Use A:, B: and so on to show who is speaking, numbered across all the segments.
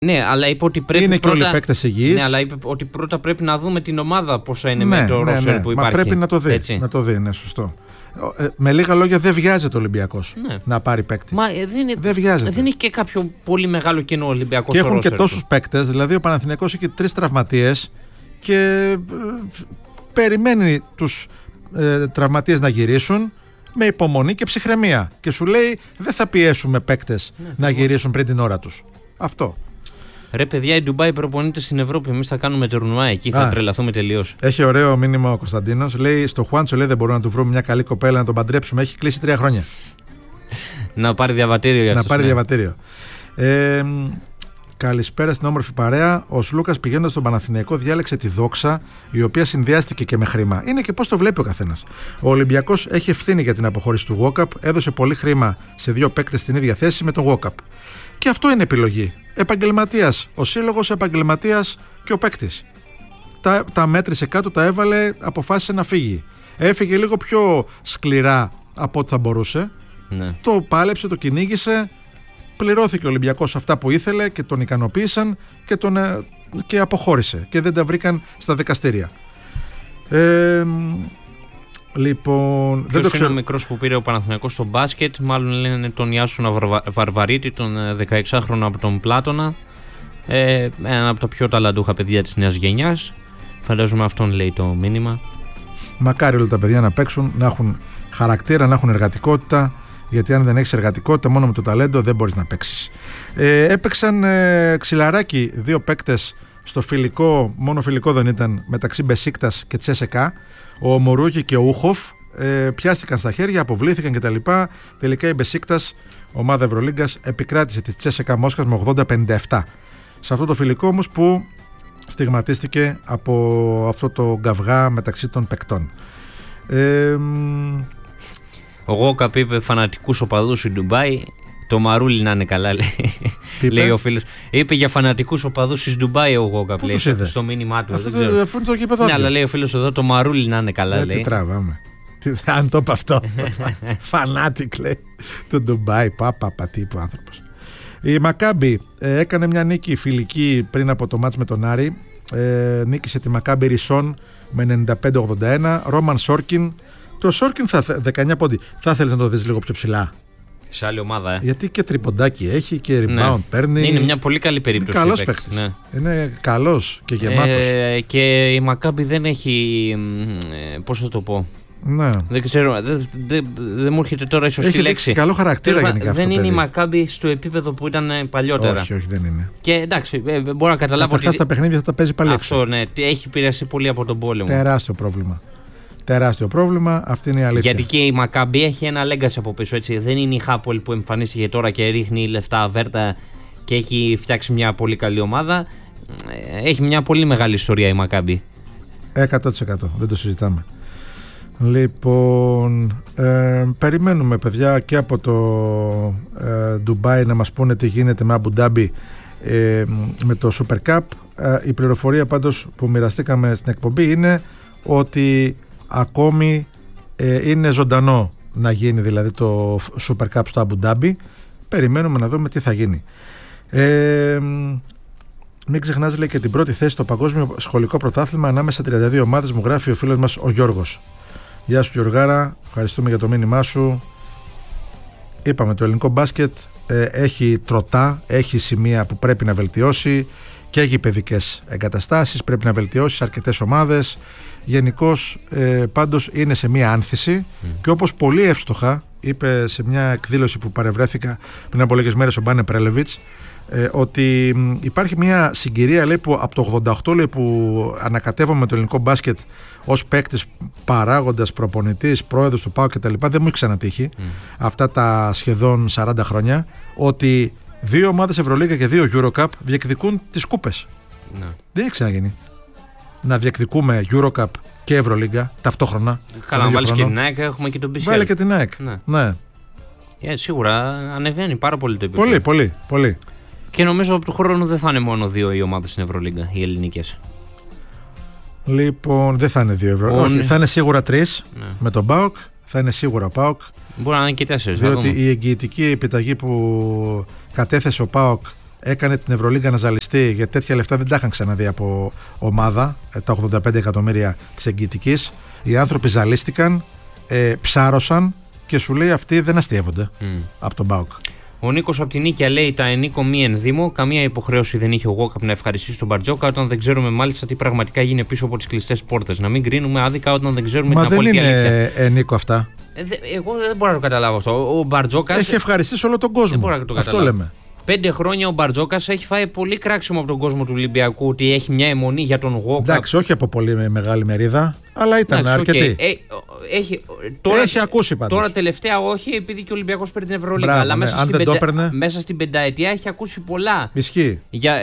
A: Ναι, αλλά είπε ότι πρέπει.
B: Είναι
A: πρώτα...
B: και όλοι οι παίκτες υγιείς.
A: Ναι, αλλά είπε ότι πρώτα πρέπει να δούμε την ομάδα πόσα είναι με το ρόστερ που υπάρχει.
B: Μα πρέπει να το δει.
A: Έτσι.
B: Να το δει, ναι, σωστό. Με λίγα λόγια, δεν βιάζεται ο Ολυμπιακός να πάρει παίκτη.
A: Μα
B: δεν βιάζεται.
A: Δεν έχει και κάποιο πολύ μεγάλο κενό ο Ολυμπιακός.
B: Και έχουν και τόσους παίκτες. Δηλαδή, ο Παναθηναϊκός έχει 3 τραυματίες και περιμένει τους τραυματίες να γυρίσουν με υπομονή και ψυχραιμία. Και σου λέει, δεν θα πιέσουμε παίκτες να γυρίσουν πριν την ώρα τους. Αυτό.
A: Ρε παιδιά, η Ντουμπάι προπονείται στην Ευρώπη. Εμείς θα κάνουμε τουρνουά εκεί, θα τρελαθούμε τελείως.
B: Έχει ωραίο μήνυμα ο Κωνσταντίνος. Λέει στο Χουάντσο, λέει, δεν μπορούμε να του βρούμε μια καλή κοπέλα να τον παντρέψουμε. Έχει κλείσει 3 χρόνια.
A: Να πάρει διαβατήριο για αυτό.
B: Να πάρει διαβατήριο. Καλησπέρα στην όμορφη παρέα. Ο Σλούκας πηγαίνοντας στον Παναθηναϊκό διάλεξε τη δόξα, η οποία συνδυάστηκε και με χρήμα. Είναι και πώς το βλέπει ο καθένας. Ο Ολυμπιακός έχει ευθύνη για την αποχώρηση του Walkup. Έδωσε πολύ χρήμα σε 2 παίκτες στην ίδια θέση με τον Walkup. Και αυτό είναι επιλογή. Επαγγελματίας ο σύλλογος, επαγγελματίας και ο παίκτης. Τα μέτρησε κάτω, τα έβαλε, αποφάσισε να φύγει. Έφυγε λίγο πιο σκληρά από ό,τι θα μπορούσε.
A: Ναι.
B: Το πάλεψε, το κυνήγησε. Πληρώθηκε ο Ολυμπιακός αυτά που ήθελε και τον ικανοποίησαν και αποχώρησε. Και δεν τα βρήκαν στα δικαστήρια. Λοιπόν, δεν το ξέρω.
A: Είναι ο μικρός που πήρε ο Παναθηναϊκός στο μπάσκετ. Μάλλον λένε τον Ιάσονα Βαρβαρίτη, τον 16χρονο από τον Πλάτωνα. Ένα από τα πιο ταλαντούχα παιδιά της νέας γενιάς. Φαντάζομαι αυτόν λέει το μήνυμα.
B: Μακάρι όλα τα παιδιά να παίξουν, να έχουν χαρακτήρα, να έχουν εργατικότητα. Γιατί αν δεν έχεις εργατικότητα, μόνο με το ταλέντο δεν μπορείς να παίξεις. Έπαιξαν ξυλαράκι 2 παίκτες στο φιλικό, μόνο φιλικό δεν ήταν, μεταξύ Μπεσίκτας και Τσέσεκα. Ο Μορούκη και ο Ούχοφ πιάστηκαν στα χέρια, αποβλήθηκαν κτλ. Τελικά η Μπεσίκτας, ομάδα Ευρωλίγκας, επικράτησε τη Τσέσεκα Μόσχας με 80-57. Σε αυτό το φιλικό όμως που στιγματίστηκε από αυτό το γκαυγά μεταξύ των παικτών.
A: Ο Γόκαπ είπε φανατικούς οπαδούς στην Ντουμπάι. Το μαρούλι να είναι καλά, λέει ο φίλος. Είπε για φανατικούς οπαδούς της Ντουμπάι ο Γόκαπ, λέει στο μήνυμά του.
B: Αφού είναι το γήπεδο.
A: Ναι, αλλά λέει ο φίλος εδώ, το μαρούλι να είναι καλά, λέει.
B: Τι τραβάμε. Αν το είπε αυτό. Φανάτικ, λέει. Το Ντουμπάι, τύπου άνθρωπος. Η Μακάμπι έκανε μια νίκη φιλική πριν από το μάτς με τον Άρη. Νίκησε τη Μακάμπι Ρισόν με 95-81. Ρόμαν Σόρκιν. Το Σόρκιν 19 πόντι. Θα ήθελες να το δεις λίγο πιο ψηλά.
A: Σε άλλη ομάδα,
B: Γιατί και τριποντάκι έχει και rebound παίρνει.
A: Είναι μια πολύ καλή περίπτωση.
B: Είναι καλός παίκτης. Ναι. Είναι καλός και γεμάτος.
A: Και η Μακάμπι δεν έχει. Πώς θα το πω.
B: Ναι.
A: Δεν ξέρω. Δεν μου έρχεται τώρα η σωστή λέξη.
B: Έχει καλό χαρακτήρα γενικά.
A: Δεν είναι η Μακάμπι στο επίπεδο που ήταν παλιότερα.
B: Όχι, δεν είναι.
A: Και εντάξει, μπορώ να καταλάβω.
B: Καταρχάς τα παιχνίδια θα τα παίζει πάλι έξω.
A: Αυτό, ναι. Έχει επηρεαστεί πολύ από τον πόλεμο.
B: Τεράστιο πρόβλημα, αυτή είναι η αλήθεια.
A: Γιατί και η Μακάμπι έχει ένα legacy από πίσω. Έτσι. Δεν είναι η Χάπολ που εμφανίστηκε τώρα και ρίχνει λεφτά βέρτα και έχει φτιάξει μια πολύ καλή ομάδα. Έχει μια πολύ μεγάλη ιστορία η Μακάμπι.
B: 100%, δεν το συζητάμε. Λοιπόν, περιμένουμε παιδιά και από το Ντουμπάι να μας πούνε τι γίνεται με Αμπου Ντάμπι με το Super Cup. Η πληροφορία πάντως που μοιραστήκαμε στην εκπομπή είναι ότι ακόμη είναι ζωντανό να γίνει δηλαδή το Super Cup στο Αμπου Ντάμπι. Περιμένουμε να δούμε τι θα γίνει. Μην ξεχνάς, λέει, και την πρώτη θέση στο παγκόσμιο σχολικό πρωτάθλημα ανάμεσα 32 ομάδες, μου γράφει ο φίλος μας ο Γιώργος. Γεια σου Γιωργάρα, ευχαριστούμε για το μήνυμά σου. Είπαμε, το ελληνικό μπάσκετ έχει τροτά, έχει σημεία που πρέπει να βελτιώσει και έχει παιδικές εγκαταστάσεις, πρέπει να βελτιώσει σε αρκετές ομάδες. Γενικώς πάντως είναι σε μία άνθηση και όπως πολύ εύστοχα είπε σε μια εκδήλωση που παρευρέθηκα πριν από λίγες μέρες ο Μπάνε Πρέλεβιτς, ότι υπάρχει μια συγκυρία, λέει, που από το 88, λέει, που ανακατεύομαι το ελληνικό μπάσκετ ως παίκτης, παράγοντας, προπονητής, πρόεδρος του ΠΑΟ κτλ. Δεν μου έχει ξανατύχει αυτά τα σχεδόν 40 χρόνια, ότι 2 ομάδες Ευρωλίγκα και 2 Eurocup διεκδικούν τις κούπες. Δεν έχει ξαναγίνει να διεκδικούμε Eurocup και Ευρωλίγκα ταυτόχρονα.
A: Καλά, να βάλεις και την ΑΕΚ, έχουμε και τον BCL.
B: Βάλε και την ΑΕΚ. Ναι.
A: Σίγουρα ανεβαίνει πάρα πολύ το επίπεδο.
B: Πολύ.
A: Και νομίζω από του χρόνου δεν θα είναι μόνο 2 οι ομάδες στην Ευρωλίγκα, οι ελληνικές.
B: Λοιπόν, δεν θα είναι 2 Ευρωλίγκα. Θα είναι σίγουρα 3 με τον ΠΑΟΚ. Θα είναι σίγουρα ΠΑΟΚ.
A: Μπορεί να είναι και 4.
B: Διότι η εγγυητική επιταγή που κατέθεσε ο ΠΑΟΚ έκανε την Ευρωλίγκα να ζαλιστεί, γιατί τέτοια λεφτά δεν τα είχαν ξαναδεί από ομάδα, τα 85 εκατομμύρια της εγγυητικής. Οι άνθρωποι ζαλίστηκαν, ψάρωσαν και σου λέει αυτοί δεν αστείευονται από τον ΠΑΟΚ.
A: Ο Νίκος από την Νίκαια λέει: τα ενίκο μη ενδύμω. Καμία υποχρέωση δεν είχε ο Γόκαπ να ευχαριστήσει τον Μπαρτζόκα όταν δεν ξέρουμε μάλιστα τι πραγματικά γίνει πίσω από τις κλειστές πόρτες. Να μην κρίνουμε άδικα όταν δεν ξέρουμε την απόλυτη αλήθεια.
B: Μα δεν είναι ενίκο αυτά.
A: Εγώ δεν μπορώ να το καταλάβω αυτό. Ο Μπαρτζόκας
B: έχει ευχαριστήσει όλο τον κόσμο.
A: Δεν μπορώ να το
B: αυτό λέμε.
A: 5 χρόνια ο Μπαρτζόκας έχει φάει πολύ κράξιμο από τον κόσμο του Ολυμπιακού ότι έχει μια αιμονή για τον Γόκαπ.
B: Εντάξει, όχι από πολύ μεγάλη μερίδα, αλλά ήταν αρκετή. Έχει ακούσει πάντως.
A: Τώρα τελευταία όχι, επειδή και ο Ολυμπιακός παίρνει την Ευρωλίγκα. Αλλά μέσα στην πενταετία έχει ακούσει πολλά.
B: Ισχύει.
A: Για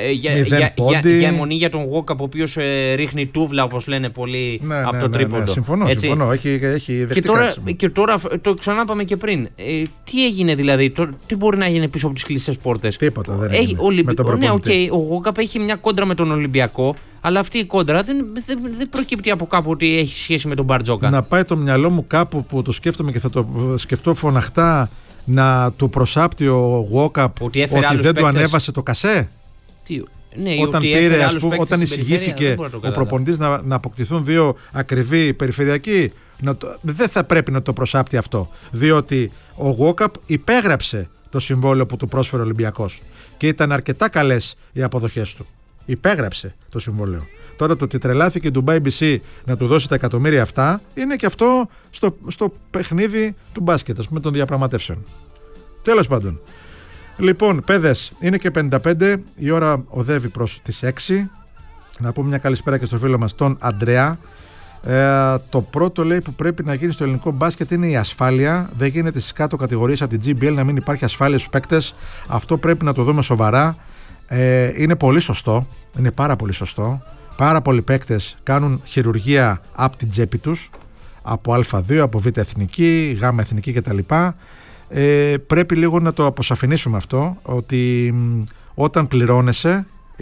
A: αιμονή για τον Γόκαπ, ο οποίος ρίχνει τούβλα, όπως λένε πολλοί, από το τρίποντο.
B: Συμφωνώ. Έχει δεχτεί κράξιμο.
A: Και τώρα το ξανά πάμε και πριν. Τι έγινε δηλαδή, τι μπορεί να γίνει πίσω από τις κλειστές πόρτες.
B: Τίποτα δεν έγινε.
A: Ο Γόκαπ έχει μια κόντρα με τον Ολυμπιακό. Αλλά αυτή η κόντρα δεν προκύπτει από κάπου ότι έχει σχέση με τον Μπαρτζόκα.
B: Να πάει το μυαλό μου κάπου που το σκέφτομαι και θα το σκεφτώ φωναχτά, να του προσάπτει ο Γόκαπ ότι δεν του ανέβασε το κασέ.
A: Ναι,
B: όταν πήρε, όταν εισηγήθηκε ο προπονητής να αποκτηθούν 2 ακριβοί περιφερειακοί, δεν θα πρέπει να το προσάπτει αυτό. Διότι ο Γόκαπ υπέγραψε το συμβόλαιο που του πρόσφερε ο Ολυμπιακός και ήταν αρκετά καλές οι αποδοχές του. Υπέγραψε το συμβόλαιο. Τώρα το ότι τρελάθηκε η Dubai BC να του δώσει τα εκατομμύρια αυτά είναι και αυτό στο παιχνίδι του μπάσκετ, ας πούμε, των διαπραγματεύσεων. Τέλος πάντων. Λοιπόν, παιδες, είναι και 55, η ώρα οδεύει προς τις 6. Να πούμε μια καλησπέρα και στο φίλο μας τον Αντρέα. Το πρώτο, λέει, που πρέπει να γίνει στο ελληνικό μπάσκετ είναι η ασφάλεια. Δεν γίνεται στις κάτω κατηγορίες από την GBL να μην υπάρχει ασφάλεια στους παίκτες. Αυτό πρέπει να το δούμε σοβαρά. Είναι πολύ σωστό. Είναι πάρα πολύ σωστό. Πάρα πολλοί παίκτες κάνουν χειρουργία από την τσέπη τους, από Α2, από Β εθνική, Γ εθνική κτλ. Πρέπει λίγο να το αποσαφηνίσουμε αυτό, ότι όταν πληρώνεσαι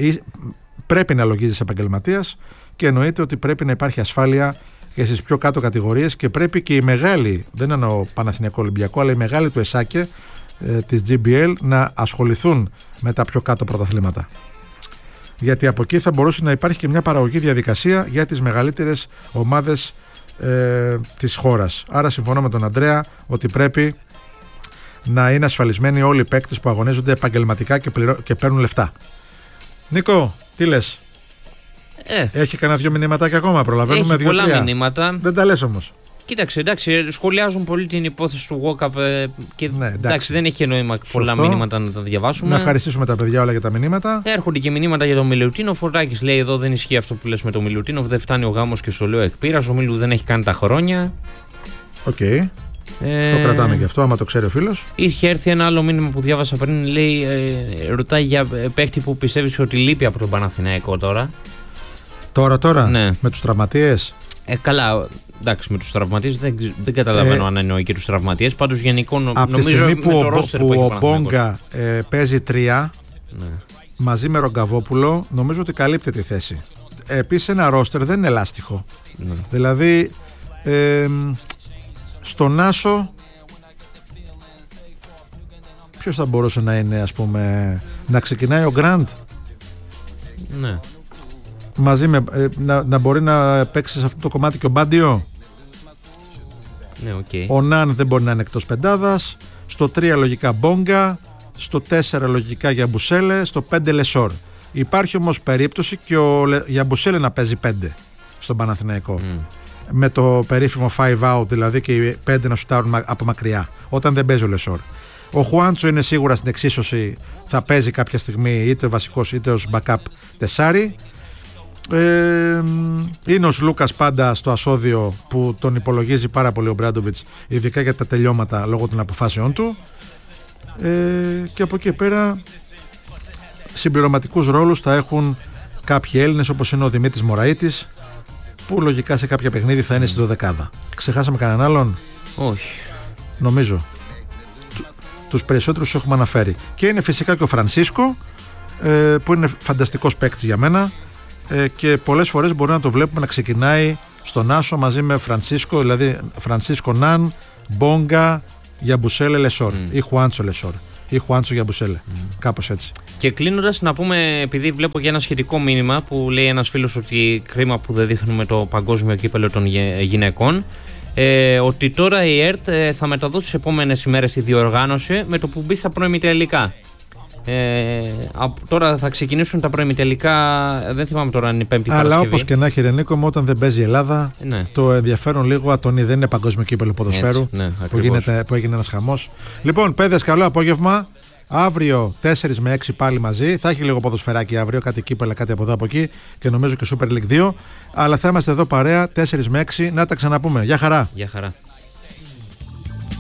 B: πρέπει να λογίζεις επαγγελματίας και εννοείται ότι πρέπει να υπάρχει ασφάλεια και στις πιο κάτω κατηγορίες και πρέπει και οι μεγάλοι, δεν εννοώ Παναθηναϊκό Ολυμπιακό, αλλά οι μεγάλοι του ΕΣΑΚΕ της GBL να ασχοληθούν με τα πιο κάτω πρωταθλήματα. Γιατί από εκεί θα μπορούσε να υπάρχει και μια παραγωγή διαδικασία για τις μεγαλύτερες ομάδες της χώρας. Άρα συμφωνώ με τον Αντρέα ότι πρέπει να είναι ασφαλισμένοι όλοι οι παίκτες που αγωνίζονται επαγγελματικά και παίρνουν λεφτά. Νίκο, τι λες? Έχει κανένα 2 μηνύματάκια ακόμα, προλαβαίνουμε 2-3.
A: Πολλά μηνύματα.
B: Δεν τα λες όμως.
A: Κοίταξε, εντάξει, σχολιάζουν πολύ την υπόθεση του Γόκαπ και ναι, εντάξει, δεν έχει νόημα πολλά μηνύματα να τα διαβάσουμε.
B: Να ευχαριστήσουμε τα παιδιά όλα για τα μηνύματα.
A: Έρχονται και μηνύματα για τον Μιλουτίνοφ. Ο Φορτάκης λέει: εδώ δεν ισχύει αυτό που λες με τον Μιλουτίνοφ. Δεν φτάνει ο γάμος και στο λέω εκπείρας. Ο Μίλου δεν έχει κάνει τα χρόνια.
B: Οκ. Το κρατάμε και αυτό, άμα το ξέρει ο φίλος.
A: Είχε έρθει ένα άλλο μήνυμα που διάβασα πριν. Λέει, ρωτάει για παίκτη που πιστεύεις ότι λείπει από τον Παναθηναϊκό τώρα.
B: Τώρα,
A: ναι.
B: Με τους τραυματίες.
A: Καλά, εντάξει, με τους τραυματίες δεν καταλαβαίνω αν εννοεί και τους τραυματίες. Πάντως γενικό
B: από τη στιγμή που ο Μπόγκα παίζει 3, ναι, μαζί με Ρογκαβόπουλο, νομίζω ότι καλύπτεται η θέση. Επίσης ένα ρόστερ δεν είναι ελάστιχο. Ναι. Δηλαδή στον Άσο ποιος θα μπορούσε να είναι, ας πούμε, να ξεκινάει ο Γκραντ.
A: Ναι.
B: Μαζί με, να μπορεί να παίξει σε αυτό το κομμάτι και ο Μπάντιο.
A: Ναι, okay.
B: Ο Ναν δεν μπορεί να είναι εκτός πεντάδας. Στο 3 λογικά Μπόγκα. Στο 4 λογικά Γιαμπουσέλε. Στο 5 Λεσόρ. Υπάρχει όμως περίπτωση και ο Γιαμπουσέλε να παίζει 5 στον Παναθηναϊκό. Με το περίφημο 5 out, δηλαδή και οι 5 να σουτάρουν από μακριά, όταν δεν παίζει ο Λεσόρ. Ο Χουάντσο είναι σίγουρα στην εξίσωση, θα παίζει κάποια στιγμή είτε βασικός είτε ως backup τεσάρι. Είναι ο Λούκας πάντα στο ασώδιο που τον υπολογίζει πάρα πολύ ο Μπράντοβιτς, ειδικά για τα τελειώματα λόγω των αποφάσεών του. Και από εκεί πέρα συμπληρωματικούς ρόλους θα έχουν κάποιοι Έλληνες, όπως είναι ο Δημήτρης Μωραΐτης, που λογικά σε κάποια παιχνίδι θα είναι στη 12η. Ξεχάσαμε κανέναν άλλον?
A: Όχι.
B: Νομίζω τους περισσότερους έχουμε αναφέρει. Και είναι φυσικά και ο Φρανσίσκο, που είναι φανταστικός παίκτης για μένα, και πολλές φορές μπορεί να το βλέπουμε να ξεκινάει στον Άσο μαζί με Φρανσίσκο, δηλαδή Φρανσίσκο Ναν, Μπόγκα, Γιαμπουσέλε Λεσόρ ή Χουάντσο Λεσόρ ή Χουάντσο Γιαμπουσέλε, κάπως έτσι.
A: Και κλείνοντας, να πούμε, επειδή βλέπω και ένα σχετικό μήνυμα που λέει ένας φίλος ότι κρίμα που δεν δείχνουμε το παγκόσμιο κύπελλο των γυναικών, ότι τώρα η ΕΡΤ θα μεταδώσει στις επόμενες ημέρες τη διοργάνωση με το που μπει στα προημιτελικά. Τώρα θα ξεκινήσουν τα προημιτελικά, δεν θυμάμαι τώρα αν είναι Πέμπτη Παρασκευή.
B: Αλλά όπως και να έχει, Ρενίκο μου, όταν δεν παίζει η Ελλάδα, το ενδιαφέρον λίγο ατονεί. Δεν είναι παγκόσμιο κύπελλο ποδοσφαίρου που έγινε ένας χαμός. Λοιπόν, παιδες, καλό απόγευμα. Αύριο 4 με 6 πάλι μαζί. Θα έχει λίγο ποδοσφαιράκι αύριο, κάτι κύπελλα, κάτι από εδώ από εκεί και νομίζω και Super League 2. Αλλά θα είμαστε εδώ παρέα 4 με 6. Να τα ξαναπούμε. Γεια χαρά.
A: Γεια χαρά.